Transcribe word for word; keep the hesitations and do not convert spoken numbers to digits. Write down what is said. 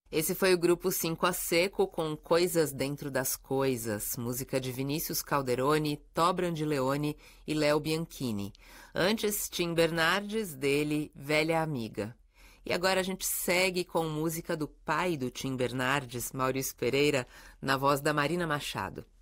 Esse foi o grupo Cinco a Seco com Coisas Dentro das Coisas, música de Vinícius Calderoni, Tó Brandileone e Léo Bianchini. Antes, Tim Bernardes, dele, Velha Amiga. E agora a gente segue com música do pai do Tim Bernardes, Maurício Pereira, na voz da Marina Machado.